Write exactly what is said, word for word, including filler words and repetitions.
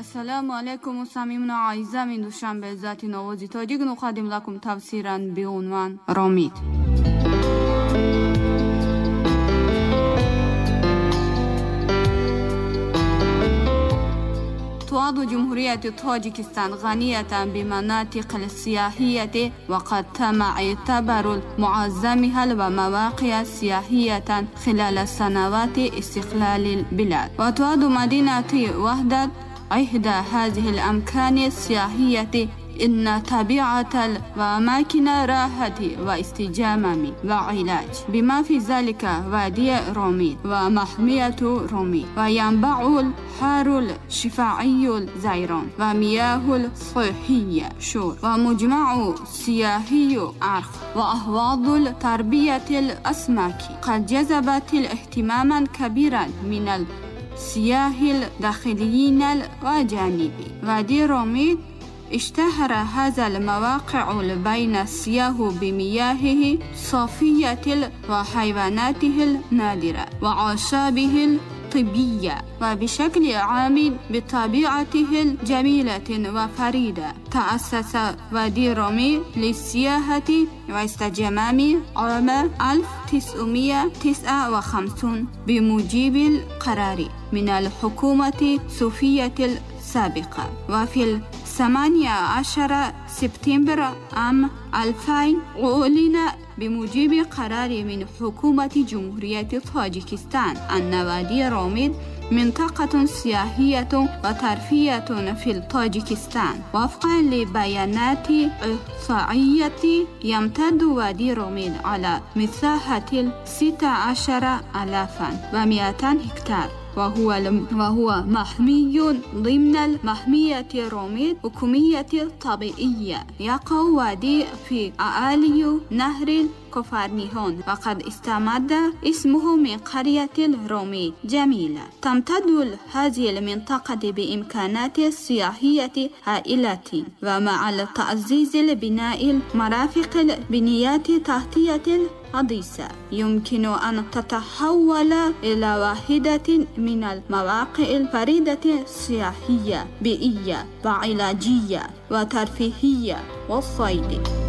السلام عليكم مستمعينا اعزاء من دوشنبه ذات نوازي تاجيك نقدم لكم تفسيرا بعنوان راميد. تعد جمهورية طاجيكستان غنية بمناطق السياحية، وقد تم اعتبار معظمها ومواقع سياحية خلال سنوات استقلال البلاد، وتعد مدينة وحدة إحدى هذه الأماكن السياحية إن طبيعة وأماكن راحة واستجمام وعلاج، بما في ذلك وادي راميد ومحمية راميد وينبع الحار الشفاعي الزيران ومياه الصحية شور ومجمع سياحي أرخ وأهواض التربية الأسماك قد جذبت اهتماما كبيرا من السياح الداخليين والأجانب. وادي راميد اشتهر هذا المواقع بين السياح بمياهه صافية وحيواناته النادرة وأعشابه الطبية، وبشكل عام بطبيعته الجميلة وفريدة. تأسس وادي راميد للسياحة واستجمام عام ألف وتسعمائة وتسعة وخمسين بموجب القرار من الحكومة الصوفية السابقة، وفي ثمانية عشر سبتمبر عام ألفين أعلن بموجب قرار من حكومة جمهورية طاجيكستان أن وادي راميد منطقة سياحية وترفيهية في طاجيكستان. وفقا لبيانات إحصائية يمتد وادي راميد على مساحة ستة عشر ألفا ومئتين هكتار، وهو وهو محمي ضمن المحمية راميد حكومية طبيعية. يقع وادي في أعالي نهر كوفرنيهون، وقد استمد اسمه من قرية راميد جميلة. تمتد هذه المنطقة بإمكانات سياحية هائلة، ومع تعزيز البناء المرافق البنيات التحتية حديثة يمكن أن تتحول إلى واحدة من المواقع الفريدة السياحية بيئية وعلاجية وترفيهية والصيد.